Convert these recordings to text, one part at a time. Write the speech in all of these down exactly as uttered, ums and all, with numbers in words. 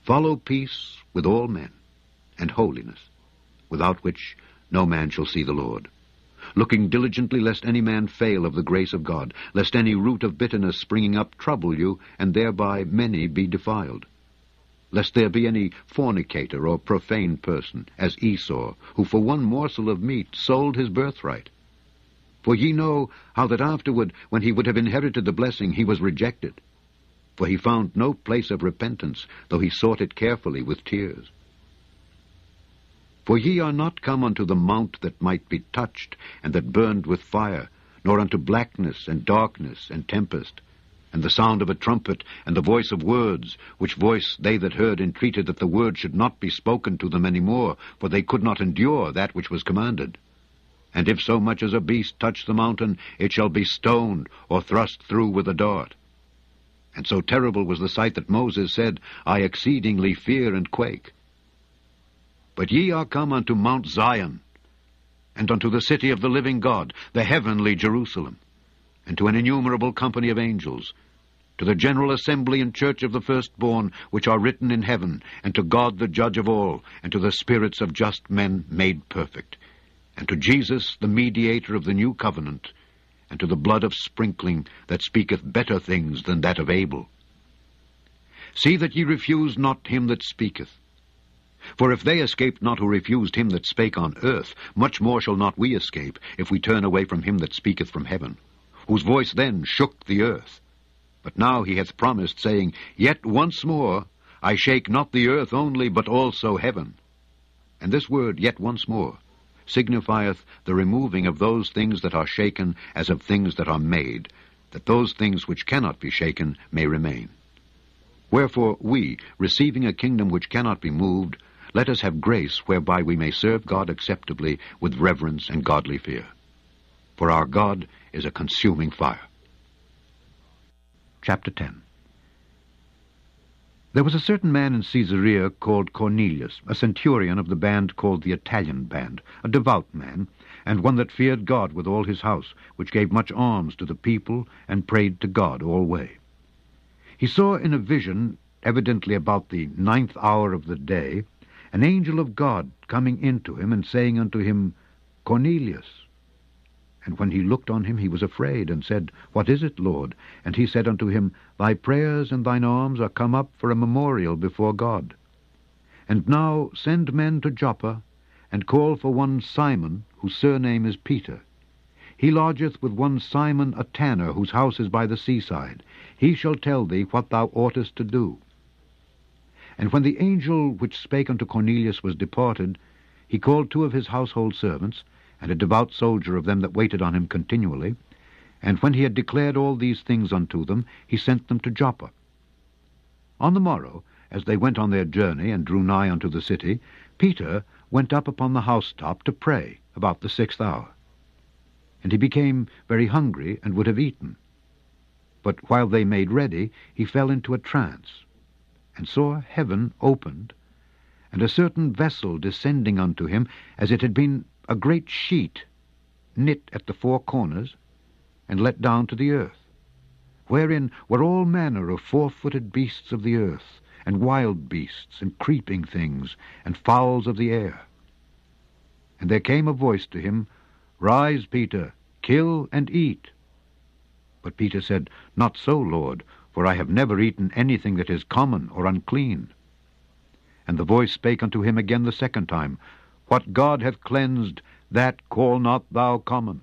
Follow peace with all men, and holiness, without which no man shall see the Lord. Looking diligently lest any man fail of the grace of God, lest any root of bitterness springing up trouble you, and thereby many be defiled. Lest there be any fornicator or profane person, as Esau, who for one morsel of meat sold his birthright. For ye know how that afterward, when he would have inherited the blessing, he was rejected. For he found no place of repentance, though he sought it carefully with tears. For ye are not come unto the mount that might be touched, and that burned with fire, nor unto blackness and darkness and tempest, and the sound of a trumpet, and the voice of words, which voice they that heard entreated that the word should not be spoken to them any more, for they could not endure that which was commanded. And if so much as a beast touch the mountain, it shall be stoned, or thrust through with a dart. And so terrible was the sight that Moses said, I exceedingly fear and quake. But ye are come unto Mount Zion, and unto the city of the living God, the heavenly Jerusalem, and to an innumerable company of angels, to the general assembly and church of the firstborn, which are written in heaven, and to God the judge of all, and to the spirits of just men made perfect, and to Jesus the mediator of the new covenant, and to the blood of sprinkling that speaketh better things than that of Abel. See that ye refuse not him that speaketh. For if they escaped not who refused him that spake on earth, much more shall not we escape, if we turn away from him that speaketh from heaven, whose voice then shook the earth. But now he hath promised, saying, Yet once more I shake not the earth only, but also heaven. And this word, yet once more, signifieth the removing of those things that are shaken, as of things that are made, that those things which cannot be shaken may remain. Wherefore we, receiving a kingdom which cannot be moved, let us have grace whereby we may serve God acceptably with reverence and godly fear. For our God is a consuming fire. Chapter ten. There was a certain man in Caesarea called Cornelius, a centurion of the band called the Italian band, a devout man, and one that feared God with all his house, which gave much alms to the people, and prayed to God alway. He saw in a vision, evidently about the ninth hour of the day, an angel of God coming into him, and saying unto him, Cornelius. And when he looked on him, he was afraid, and said, What is it, Lord? And he said unto him, Thy prayers and thine alms are come up for a memorial before God. And now send men to Joppa, and call for one Simon, whose surname is Peter. He lodgeth with one Simon a tanner, whose house is by the seaside. He shall tell thee what thou oughtest to do. And when the angel which spake unto Cornelius was departed, he called two of his household servants, and a devout soldier of them that waited on him continually. And when he had declared all these things unto them, he sent them to Joppa. On the morrow, as they went on their journey, and drew nigh unto the city, Peter went up upon the housetop to pray about the sixth hour. And he became very hungry, and would have eaten. But while they made ready, he fell into a trance, and saw heaven opened, and a certain vessel descending unto him, as it had been a great sheet, knit at the four corners, and let down to the earth, wherein were all manner of four-footed beasts of the earth, and wild beasts, and creeping things, and fowls of the air. And there came a voice to him, Rise, Peter, kill and eat. But Peter said, Not so, Lord, for I have never eaten anything that is common or unclean. And the voice spake unto him again the second time, What God hath cleansed, that call not thou common.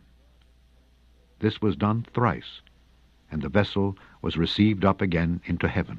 This was done thrice, and the vessel was received up again into heaven.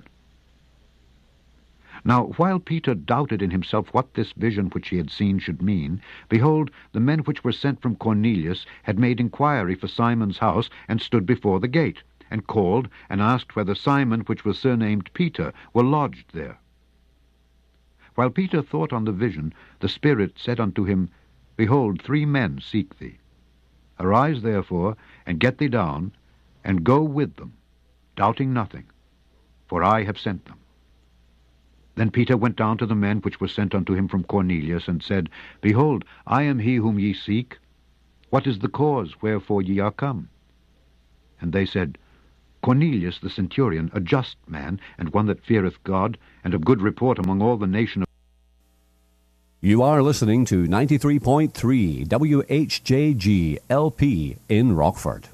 Now while Peter doubted in himself what this vision which he had seen should mean, behold, the men which were sent from Cornelius had made inquiry for Simon's house, and stood before the gate, and called, and asked whether Simon, which was surnamed Peter, were lodged there. While Peter thought on the vision, the Spirit said unto him, Behold, three men seek thee. Arise therefore, and get thee down, and go with them, doubting nothing, for I have sent them. Then Peter went down to the men which were sent unto him from Cornelius, and said, Behold, I am he whom ye seek. What is the cause wherefore ye are come? And they said, Cornelius the centurion, a just man, and one that feareth God, and of good report among all the nation of... You are listening to ninety-three point three W H J G L P in Rockford.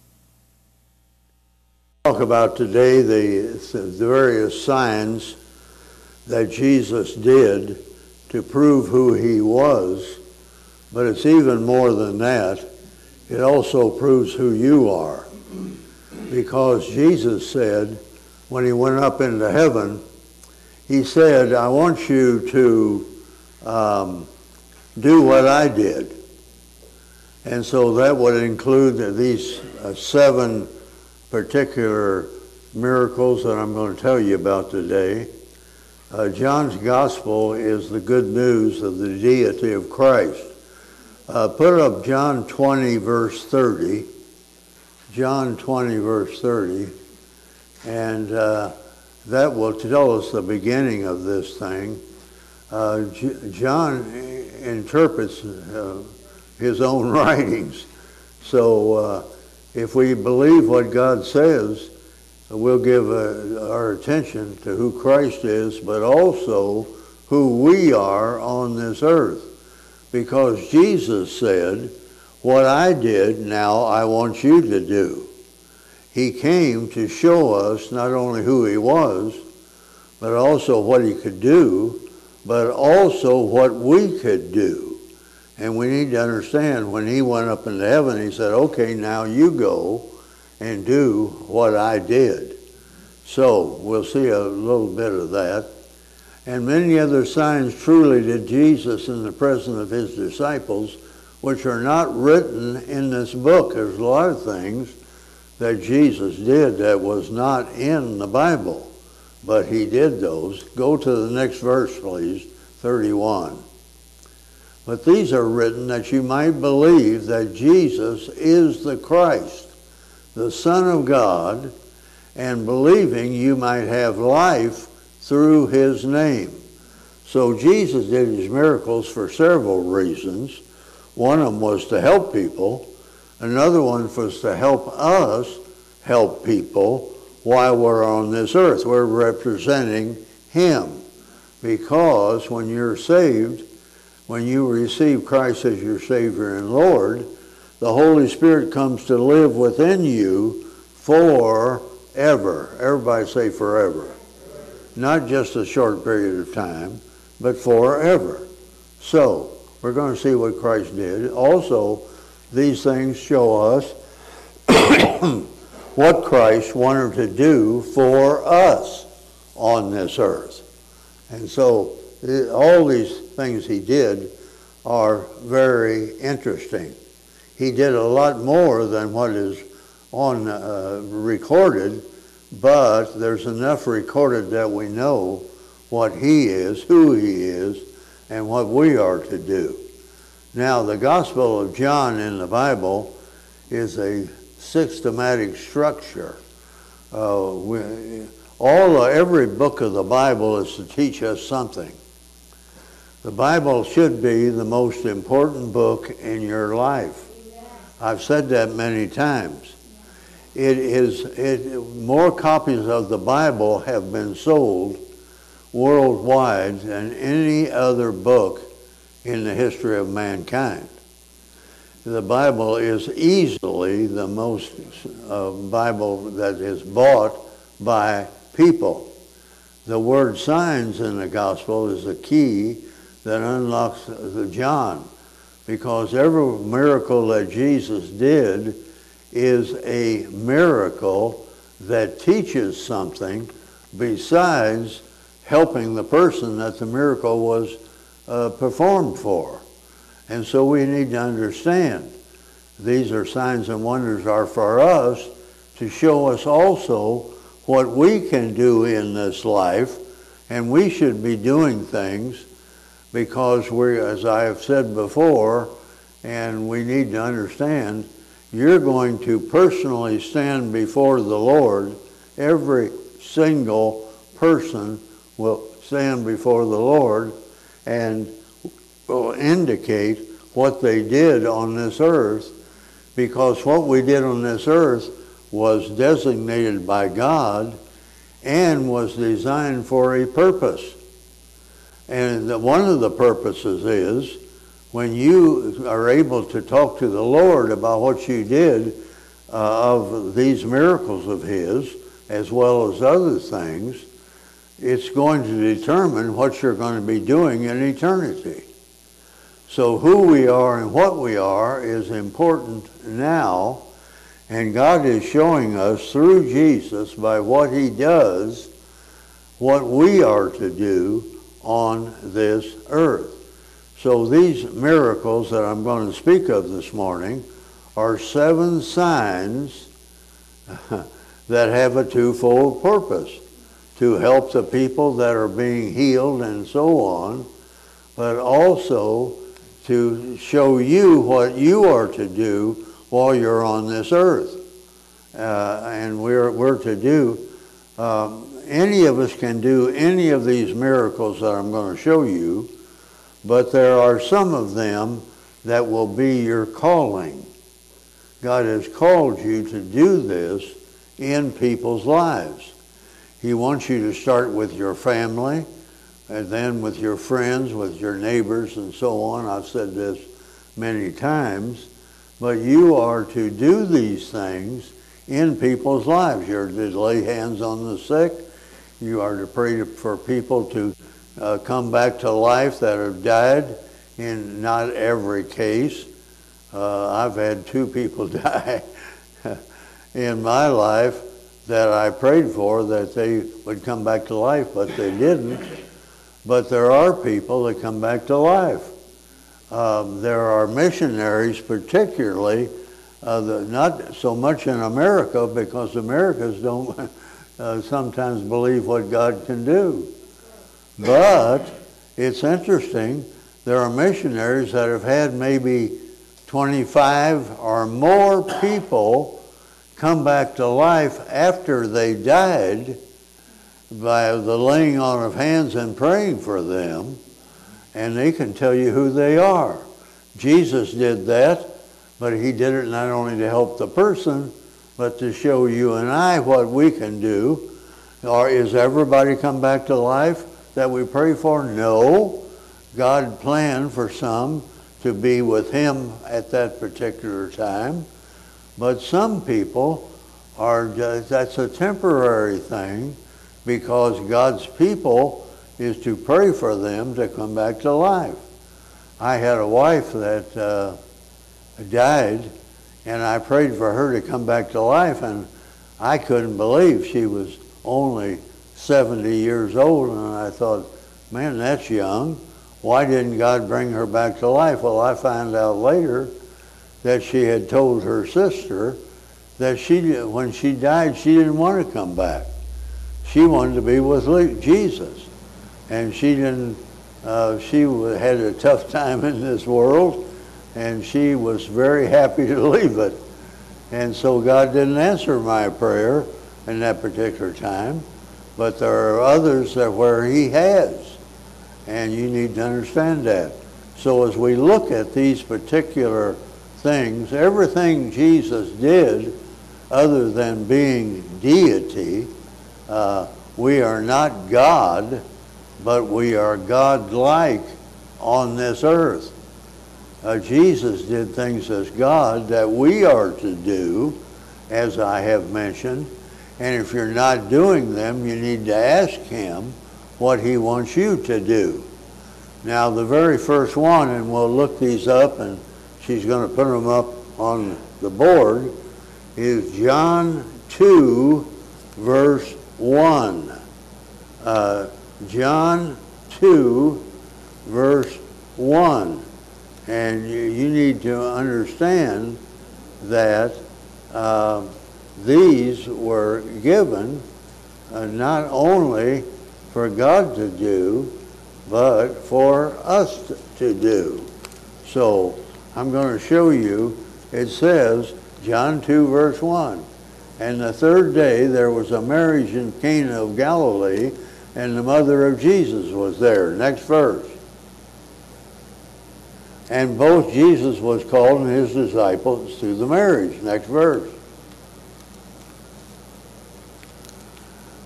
Talk about today the, the various signs that Jesus did to prove who he was, but it's even more than that. It also proves who you are, because Jesus said when he went up into heaven, he said, I want you to um, do what I did. And so that would include these uh, seven particular miracles that I'm going to tell you about today. Uh, John's Gospel is the good news of the deity of Christ. Uh, put up John twenty, verse thirty. John twenty, verse thirty. And uh, that will tell us the beginning of this thing. Uh, J- John interprets uh, his own writings. So uh, if we believe what God says, we'll give uh, our attention to who Christ is, but also who we are on this earth. Because Jesus said, what I did, now I want you to do. He came to show us not only who he was, but also what he could do, but also what we could do. And we need to understand, when he went up into heaven, he said, okay, now you go and do what I did. So we'll see a little bit of that. And many other signs truly did Jesus in the presence of his disciples, which are not written in this book. There's a lot of things that Jesus did that was not in the Bible, but he did those. Go to the next verse, please, thirty-one. But these are written that you might believe that Jesus is the Christ, the Son of God, and believing you might have life through his name. So Jesus did his miracles for several reasons. One of them was to help people. Another one was to help us help people while we're on this earth. We're representing him. Because when you're saved, when you receive Christ as your Savior and Lord, the Holy Spirit comes to live within you forever. Everybody say forever. Not just a short period of time, but forever. So, we're going to see what Christ did. Also, these things show us what Christ wanted to do for us on this earth. And so, all these things he did are very interesting. He did a lot more than what is on uh, recorded, but there's enough recorded that we know what he is, who he is, and what we are to do. Now, the Gospel of John in the Bible is a systematic structure. Uh, we, all uh, every book of the Bible is to teach us something. The Bible should be the most important book in your life. I've said that many times. It is it, more copies of the Bible have been sold worldwide than any other book in the history of mankind. The Bible is easily the most uh, Bible that is bought by people. The word signs in the gospel is the key that unlocks the John, because every miracle that Jesus did is a miracle that teaches something besides helping the person that the miracle was uh, performed for. And so we need to understand these are signs and wonders are for us to show us also what we can do in this life, and we should be doing things because we, as I have said before, and we need to understand, you're going to personally stand before the Lord. Every single person will stand before the Lord and will indicate what they did on this earth, because what we did on this earth was designated by God and was designed for a purpose. And the, one of the purposes is when you are able to talk to the Lord about what you did uh, of these miracles of His, as well as other things, it's going to determine what you're going to be doing in eternity. So who we are and what we are is important now, and God is showing us through Jesus, by what He does, what we are to do on this earth. So these miracles that I'm going to speak of this morning are seven signs that have a twofold purpose: to help the people that are being healed and so on, but also to show you what you are to do while you're on this earth. Uh, and we're, we're to do, um, any of us can do any of these miracles that I'm going to show you, but there are some of them that will be your calling. God has called you to do this in people's lives. He wants you to start with your family, and then with your friends, with your neighbors, and so on. I've said this many times, but you are to do these things in people's lives. You're to lay hands on the sick. You are to pray for people to uh, come back to life that have died. In not every case. Uh, I've had two people die in my life that I prayed for that they would come back to life, but they didn't. But there are people that come back to life. Um, there are missionaries, particularly, uh, the, not so much in America, because Americans don't uh, sometimes believe what God can do. But it's interesting, there are missionaries that have had maybe twenty-five or more people come back to life after they died by the laying on of hands and praying for them, and they can tell you who they are. Jesus did that, but He did it not only to help the person, but to show you and I what we can do. Or is everybody come back to life that we pray for? No. God planned for some to be with Him at that particular time, but some people are just, that's a temporary thing, because God's people is to pray for them to come back to life. I had a wife that uh, died, and I prayed for her to come back to life, and I couldn't believe she was only seventy years old, and I thought, man, that's young. Why didn't God bring her back to life? Well, I found out later that she had told her sister that she, when she died, she didn't want to come back. She wanted to be with Jesus. And she didn't, uh, she had a tough time in this world, and she was very happy to leave it. And so God didn't answer my prayer in that particular time, but there are others that where He has, and you need to understand that. So as we look at these particular things, everything Jesus did, other than being deity, uh, we are not God, but we are God-like on this earth. Uh, Jesus did things as God that we are to do, as I have mentioned, and if you're not doing them, you need to ask Him what He wants you to do. Now, the very first one, and we'll look these up, and she's going to put them up on the board, is John two, verse one. Uh, John two, verse one. And you, you need to understand that uh, these were given uh, not only for God to do, but for us to do. So I'm going to show you, it says, John two, verse one, and the third day there was a marriage in Cana of Galilee, and the mother of Jesus was there. Next verse. And both Jesus was called and His disciples to the marriage. Next verse.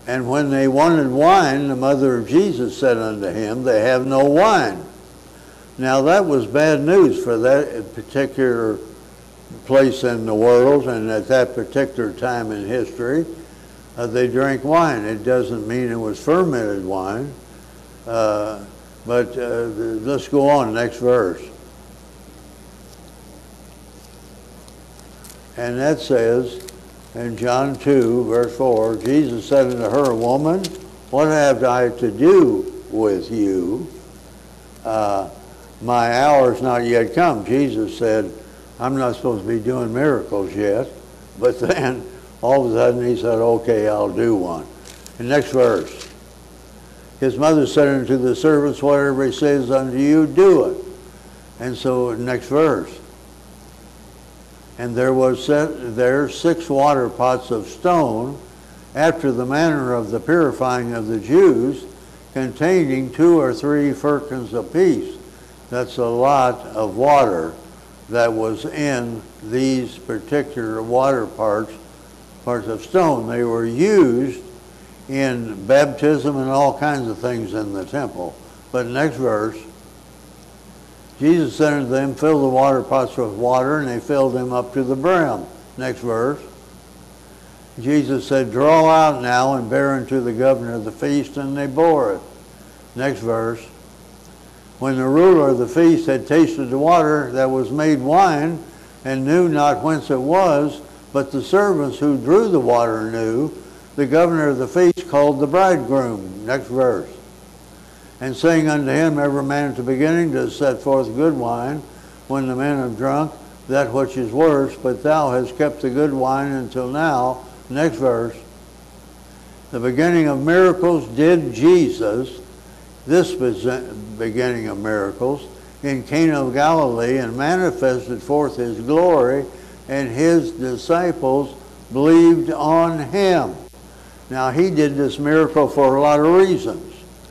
And when they wanted wine, the mother of Jesus said unto him, they have no wine. Now that was bad news for that particular place in the world, and at that particular time in history, uh, they drank wine. It doesn't mean it was fermented wine, uh, but uh, let's go on, next verse. And that says, in John two, verse four, Jesus said unto her, Woman, what have I to do with you? Uh, my hour is not yet come. Jesus said, I'm not supposed to be doing miracles yet. But then, all of a sudden, he said, okay, I'll do one. And next verse. His mother said unto the servants, whatever he says unto you, do it. And so, next verse. And there was set there six water pots of stone, after the manner of the purifying of the Jews, containing two or three firkins apiece. That's a lot of water that was in these particular water parts, parts of stone. They were used in baptism and all kinds of things in the temple. But next verse, Jesus said unto them, fill the water pots with water, and they filled them up to the brim. Next verse. Jesus said, draw out now and bear unto the governor of the feast, and they bore it. Next verse. When the ruler of the feast had tasted the water that was made wine, and knew not whence it was, but the servants who drew the water knew, the governor of the feast called the bridegroom. Next verse. And saying unto him, every man at the beginning does set forth good wine, when the men have drunk, that which is worse, but thou hast kept the good wine until now. Next verse. The beginning of miracles did Jesus, this beginning of miracles, in Cana of Galilee, and manifested forth his glory, and his disciples believed on him. Now he did this miracle for a lot of reasons.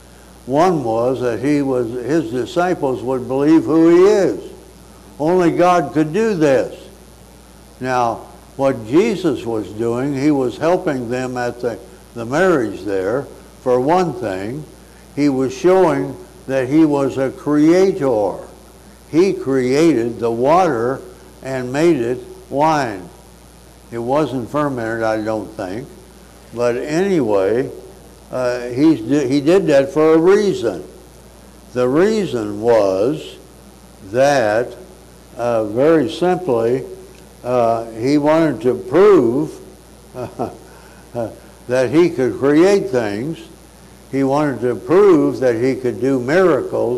One was that he was his disciples would believe who he is. Only God could do this. Now, what Jesus was doing, he was helping them at the, the marriage there. For one thing, he was showing that he was a creator. He created the water and made it wine. It wasn't fermented, I don't think. But anyway, Uh, he, he did that for a reason. The reason was that, uh, very simply, uh, he wanted to prove uh, uh, that he could create things. He wanted to prove that he could do miracles.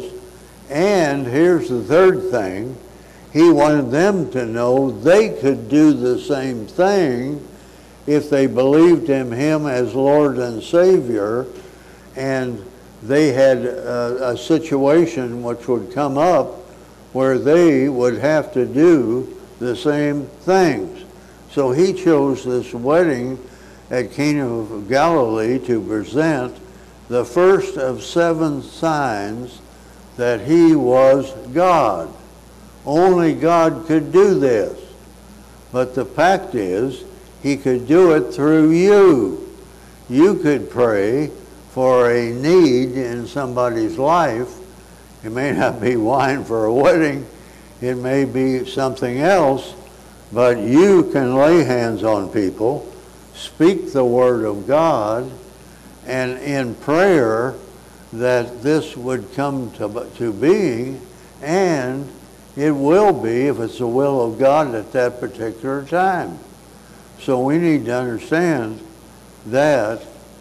And here's the third thing. He wanted them to know they could do the same thing if they believed in him as Lord and Savior, and they had a, a situation which would come up where they would have to do the same things. So he chose this wedding at Cana of Galilee to present the first of seven signs that he was God. Only God could do this. But the fact is, he could do it through you. You could pray for a need in somebody's life. It may not be wine for a wedding. It may be something else. But you can lay hands on people, speak the word of God, and in prayer that this would come to, to being, and it will be if it's the will of God at that particular time. So we need to understand that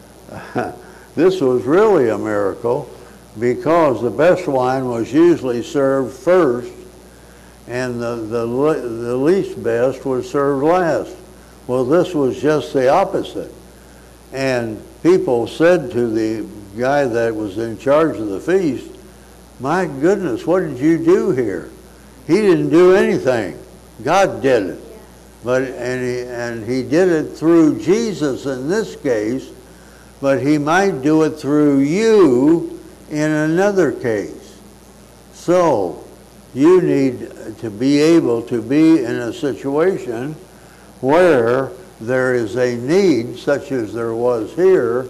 this was really a miracle, because the best wine was usually served first, and the, the, the least best was served last. Well, this was just the opposite. And people said to the guy that was in charge of the feast, my goodness, what did you do here? He didn't do anything. God did it. But, and, he, and he did it through Jesus in this case, but he might do it through you in another case. So you need to be able to be in a situation where there is a need, such as there was here,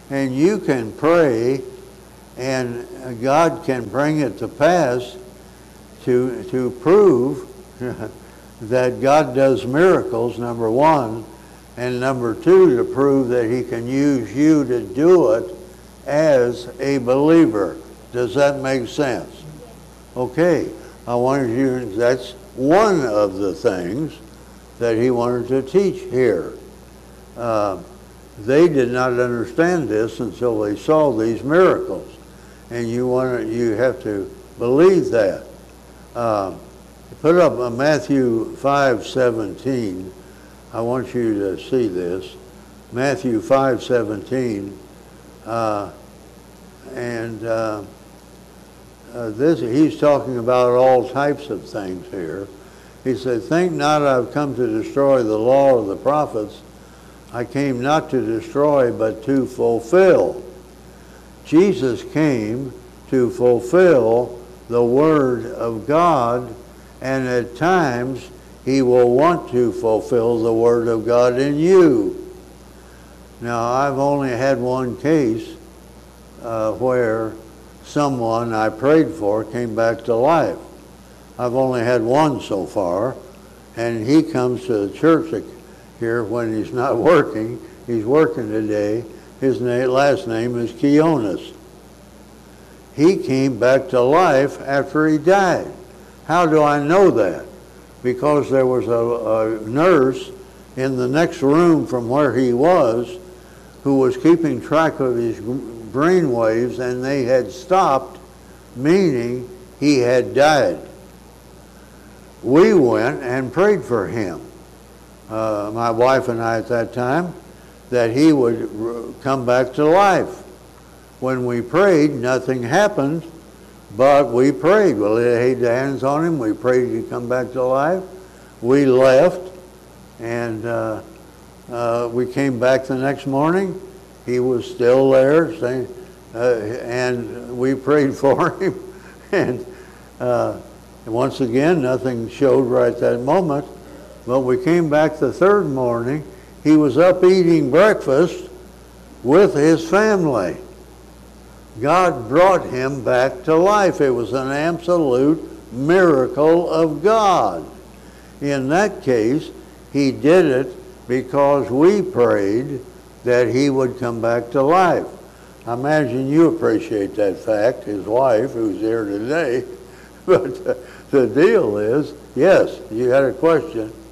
And you can pray, and God can bring it to pass to, to prove that God does miracles, number one, and number two, to prove that he can use you to do it as a believer. Does that make sense? Okay, I wanted you, that's one of the things that he wanted to teach here. Uh, they did not understand this until they saw these miracles. And you want to, you have to believe that. Uh, put up uh, Matthew five seventeen. I want you to see this. Matthew five seventeen. Uh, and uh, uh, this, he's talking about all types of things here. He said, "Think not I've come to destroy the law or the prophets. I came not to destroy, but to fulfill." Jesus came to fulfill the Word of God, and at times he will want to fulfill the Word of God in you. Now, I've only had one case uh, where someone I prayed for came back to life. I've only had one so far, and he comes to the church here when he's not working. He's working today. His name, last name is Keonis. He came back to life after he died. How do I know that? Because there was a, a nurse in the next room from where he was who was keeping track of his brain waves, and they had stopped, meaning he had died. We went and prayed for him, uh, my wife and I at that time, that he would come back to life. When we prayed, nothing happened, but we prayed. We laid hands on him. We prayed he'd come back to life. We left, and uh, uh, we came back the next morning. He was still there, saying, uh, and we prayed for him. and uh, once again, nothing showed right that moment. But we came back the third morning. He was up eating breakfast with his family. God brought him back to life. It was an absolute miracle of God. In that case, he did it because we prayed that he would come back to life. I imagine you appreciate that fact, his wife, who's here today. But uh, the deal is, yes, you had a question.